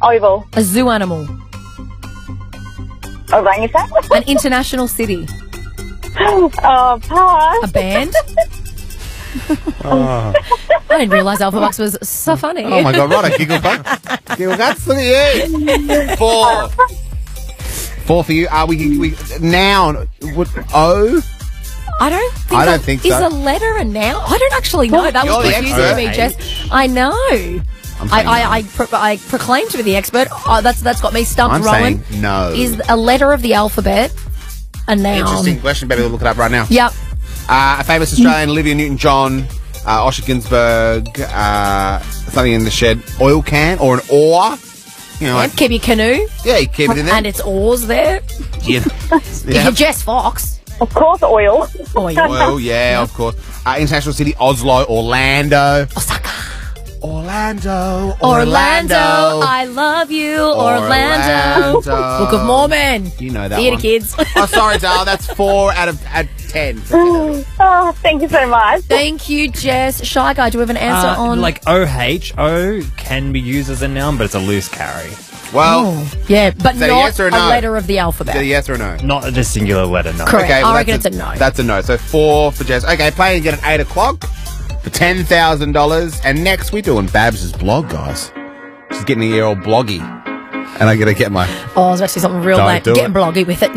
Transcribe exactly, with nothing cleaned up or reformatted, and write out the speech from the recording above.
Oval. A zoo animal. Orangutan. An international city. Oh, pass. A band. Oh, I didn't realise Alphabucks was so funny. oh my God, right, a giggle butt. Giggle guts, look at you. Four. Four for you. Are we, we noun? Would, O? I don't think I don't a- think Is so. a letter a noun? I don't actually know. That You're was the confusing to me, expert. Jess. I know. I'm I, saying I, no. I, pro- I proclaim to be the expert. Oh, that's that's got me stumped, I'm Rowan. saying no. Is a letter of the alphabet a noun? Interesting question. Maybe we'll look it up right now. Yep. Uh, a famous Australian, Olivia Newton-John, uh, Osher Ginsburg, uh, something in the shed, oil can or an oar. You know, Yep. like, Keep your canoe. yeah, you keep it in there. And it's oars there. yeah. If yeah. you're Jess Fox. Of course, oil. Oh, yeah. Oil, yeah, of course. Uh, international city, Oslo, Orlando. Osaka. Orlando, Orlando. I love you, Orlando. Orlando. Book of Mormon. You know that Theatre one. kids. Oh, sorry, Dal. That's four out of uh, ten. Oh, thank you so much. Thank you, Jess. Shy Guy, do we have an answer Uh, on... like O H, O can be used as a noun, but it's a loose carry. Well, Oh, yeah, but Is that a not yes or a no? letter of the is alphabet. that a yes or a no? Not the singular letter, no. Correct. Okay, well, I reckon that's it's a no. That's a no. So four for Jess. Okay, playing again at eight o'clock for ten thousand dollars. And next we're doing Babs's blog, guys. She's getting the year old bloggy. And I got to get my... Oh, I was actually something real Don't late. do Getting it. bloggy with it now.